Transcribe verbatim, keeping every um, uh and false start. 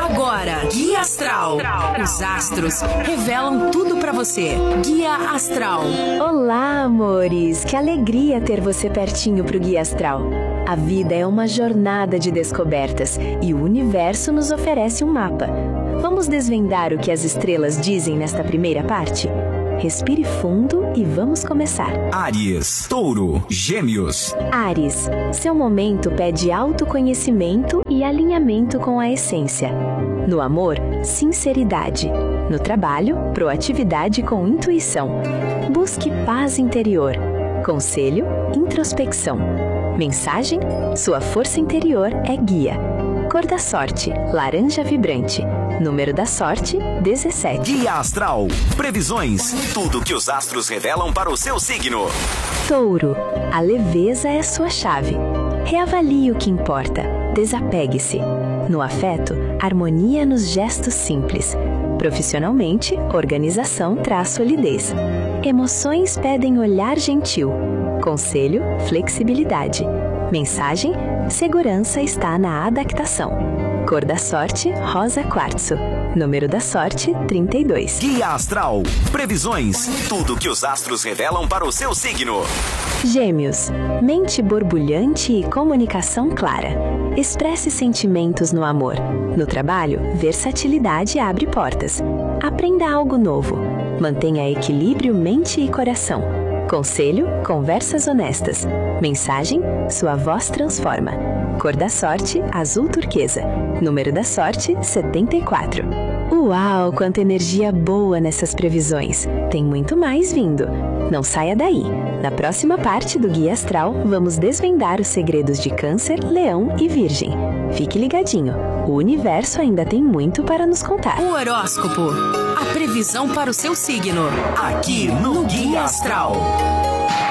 Agora, Guia Astral. Os astros revelam tudo pra você. Guia Astral. Olá, amores! Que alegria ter você pertinho pro Guia Astral. A vida é uma jornada de descobertas e o universo nos oferece um mapa. Vamos desvendar o que as estrelas dizem nesta primeira parte? Respire fundo e vamos começar. Áries, Touro, Gêmeos. Áries, seu momento pede autoconhecimento e alinhamento com a essência. No amor, sinceridade. No trabalho, proatividade com intuição. Busque paz interior. Conselho, introspecção. Mensagem, sua força interior é guia. Cor da sorte, laranja vibrante. Número da sorte, dezessete. Guia Astral. Previsões. Tudo que os astros revelam para o seu signo. Touro, a leveza é sua chave. Reavalie o que importa. Desapegue-se. No afeto, harmonia nos gestos simples. Profissionalmente, organização traz solidez. Emoções pedem olhar gentil. Conselho, flexibilidade. Mensagem, segurança está na adaptação. Cor da sorte, rosa quartzo. Número da sorte, trinta e dois. Guia Astral. Previsões. Tudo que os astros revelam para o seu signo. Gêmeos. Mente borbulhante e comunicação clara. Expresse sentimentos no amor. No trabalho, versatilidade abre portas. Aprenda algo novo. Mantenha equilíbrio mente e coração. Conselho, conversas honestas. Mensagem, sua voz transforma. Cor da sorte, azul turquesa. Número da sorte, setenta e quatro. Uau, quanta energia boa nessas previsões. Tem muito mais vindo. Não saia daí. Na próxima parte do Guia Astral, vamos desvendar os segredos de Câncer, Leão e Virgem. Fique ligadinho. O universo ainda tem muito para nos contar. O horóscopo. A previsão para o seu signo. Aqui no Guia Astral.